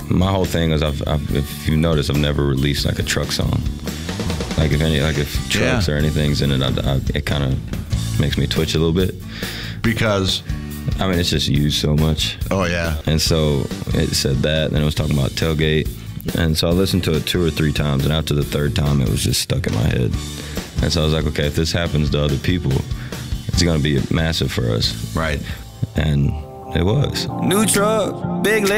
my whole thing is if you notice, I've never released like a truck song. Like if trucks or anything's in it, it kind of makes me twitch a little bit. Because? I mean, it's just used so much. Oh, yeah. And so it said that, and it was talking about tailgate. And so I listened to it 2 or 3 times, and after the 3rd time, it was just stuck in my head. And so I was like, okay, if this happens to other people, it's going to be massive for us. Right. And it was. New truck, big